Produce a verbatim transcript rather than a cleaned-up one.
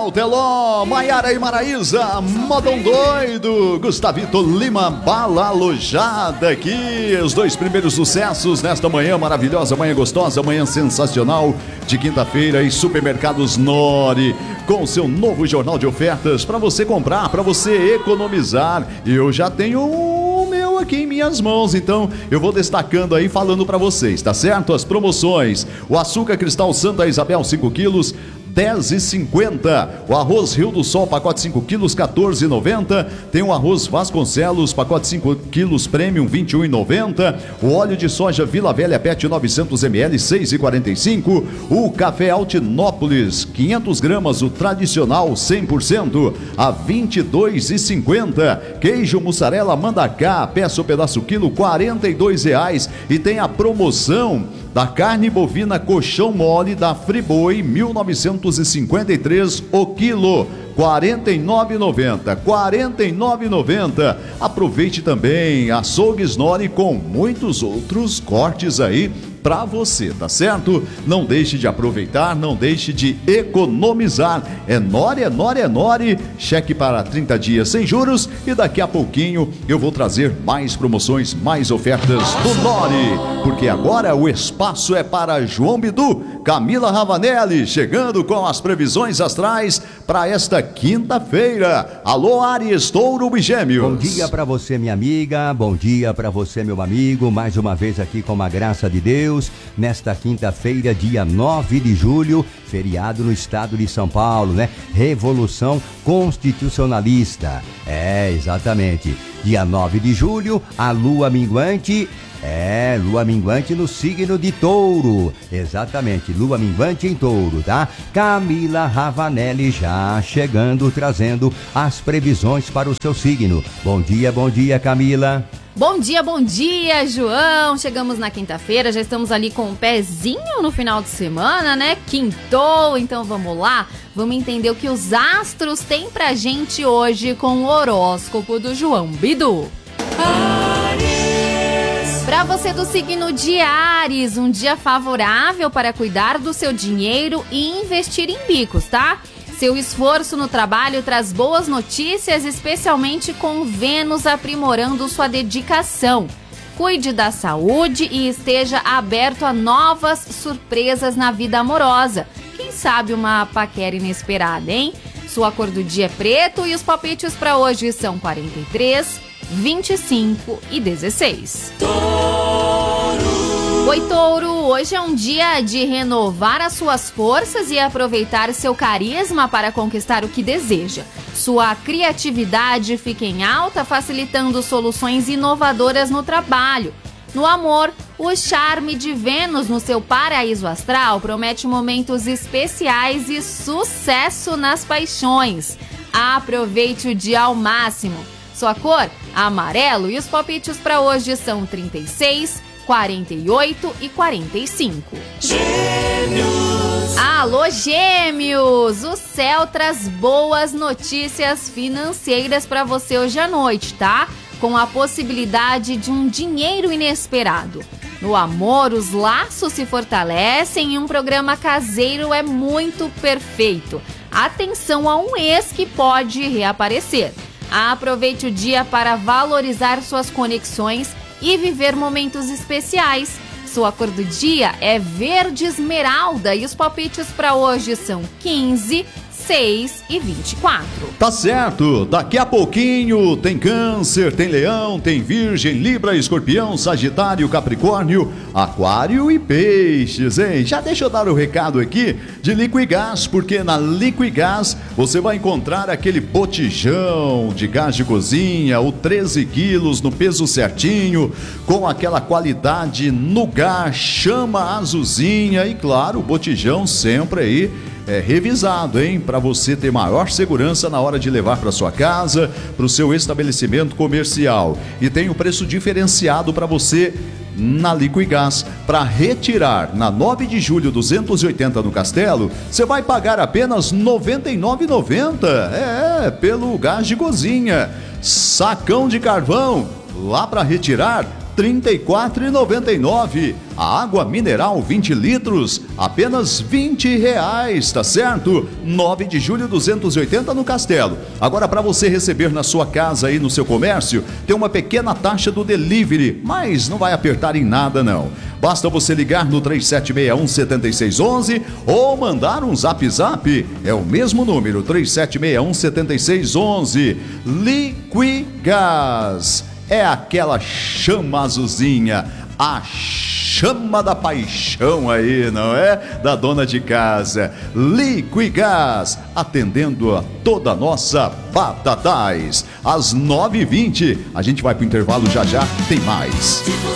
Gabriel Teló, Maiara e Maraísa, Modão Doido, Gustavito Lima, Bala Alojada aqui, os dois primeiros sucessos nesta manhã maravilhosa, manhã gostosa, manhã sensacional de quinta-feira e Supermercados Nori, com o seu novo jornal de ofertas para você comprar, para você economizar. E eu já tenho o meu aqui em minhas mãos, então eu vou destacando aí, falando para vocês, tá certo? As promoções: o açúcar cristal Santa Isabel cinco quilos, dez e cinquenta. O arroz Rio do Sol, pacote cinco quilos, quatorze e noventa. Tem o arroz Vasconcelos, pacote cinco quilos, premium, vinte e um e noventa. O óleo de soja Vila Velha Pet novecentos mililitros, seis e quarenta e cinco. O café Altinópolis, quinhentas gramas, o tradicional cem por cento, a vinte e dois e cinquenta. Queijo mussarela Mandarcá, peça o pedaço quilo, quarenta e dois reais. E tem a promoção da carne bovina colchão mole da Friboi, mil novecentos e cinquenta e três o quilo, quarenta e nove e noventa, quarenta e nove e noventa. Aproveite também açougues Nori com muitos outros cortes aí para você, tá certo? Não deixe de aproveitar, não deixe de economizar. É Nori, é Nori, é Nori. Cheque para trinta dias sem juros e daqui a pouquinho eu vou trazer mais promoções, mais ofertas do Nori, porque agora o espaço é para João Bidu. Camila Ravanelli chegando com as previsões astrais para esta quinta-feira. Alô, Áries, Touro e Gêmeos. Bom dia para você, minha amiga. Bom dia para você, meu amigo. Mais uma vez aqui com a graça de Deus, nesta quinta-feira, dia nove de julho, feriado no estado de São Paulo, né? Revolução Constitucionalista. É, exatamente. Dia nove de julho, a lua minguante. É, lua minguante no signo de Touro. Exatamente, lua minguante em Touro, tá? Camila Ravanelli já chegando, trazendo as previsões para o seu signo. Bom dia, bom dia, Camila. Bom dia, bom dia, João. Chegamos na quinta-feira, já estamos ali com um pezinho no final de semana, né? Quintou, então vamos lá. Vamos entender o que os astros têm pra gente hoje com o horóscopo do João Bidu. Para você do signo de Áries, um dia favorável para cuidar do seu dinheiro e investir em bicos, tá? Seu esforço no trabalho traz boas notícias, especialmente com Vênus aprimorando sua dedicação. Cuide da saúde e esteja aberto a novas surpresas na vida amorosa. Quem sabe uma paquera inesperada, hein? Sua cor do dia é preto e os palpites para hoje são quarenta e três, vinte e cinco e dezesseis. Oi, Touro! Hoje é um dia de renovar as suas forças e aproveitar seu carisma para conquistar o que deseja. Sua criatividade fica em alta, facilitando soluções inovadoras no trabalho. No amor, o charme de Vênus no seu paraíso astral promete momentos especiais e sucesso nas paixões. Aproveite o dia ao máximo. Sua cor, amarelo, e os palpites para hoje são trinta e seis, quarenta e oito e quarenta e cinco. Gêmeos! Alô, Gêmeos! O céu traz boas notícias financeiras para você hoje à noite, tá? Com a possibilidade de um dinheiro inesperado. No amor, os laços se fortalecem e um programa caseiro é muito perfeito. Atenção a um ex que pode reaparecer. Aproveite o dia para valorizar suas conexões e viver momentos especiais. Sua cor do dia é verde esmeralda e os palpites para hoje são quinze, seis e vinte e quatro. Tá certo, daqui a pouquinho tem Câncer, tem Leão, tem Virgem, Libra, Escorpião, Sagitário, Capricórnio, Aquário e Peixes, hein? Já deixa eu dar o recado aqui de Liquigás, porque na Liquigás você vai encontrar aquele botijão de gás de cozinha, o treze quilos no peso certinho, com aquela qualidade no gás, chama azulzinha e claro, o botijão sempre aí é revisado, hein? Para você ter maior segurança na hora de levar para sua casa, para o seu estabelecimento comercial. E tem um preço diferenciado para você na Liquigás. Para retirar na nove de julho duzentos e oitenta no Castelo, você vai pagar apenas noventa e nove reais e noventa centavos. É, pelo gás de cozinha. Sacão de carvão, lá para retirar, trinta e quatro reais e noventa e nove centavos. A água mineral vinte litros, apenas vinte reais, tá certo? nove de julho duzentos e oitenta no Castelo. Agora, para você receber na sua casa e no seu comércio, tem uma pequena taxa do delivery, mas não vai apertar em nada não. Basta você ligar no três sete seis um, sete seis um um ou mandar um zap zap. É o mesmo número, três sete seis um, sete seis um um. Liquigás é aquela chama azulzinha, a chama da paixão aí, não é? Da dona de casa. Liquigás, atendendo a toda a nossa Batatais. Às nove e vinte, a gente vai pro intervalo, já já tem mais.